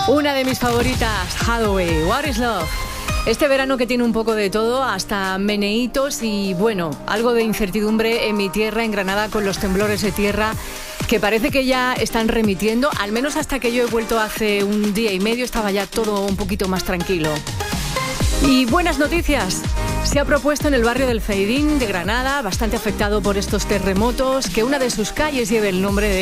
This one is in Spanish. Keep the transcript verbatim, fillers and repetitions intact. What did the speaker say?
Una de mis favoritas, Hathaway, What is Love. Este verano que tiene un poco de todo, hasta meneitos y, bueno, algo de incertidumbre en mi tierra, en Granada, con los temblores de tierra que parece que ya están remitiendo, al menos hasta que yo he vuelto hace un día y medio, estaba ya todo un poquito más tranquilo. Y buenas noticias, se ha propuesto en el barrio del Feidín de Granada, bastante afectado por estos terremotos, que una de sus calles lleve el nombre de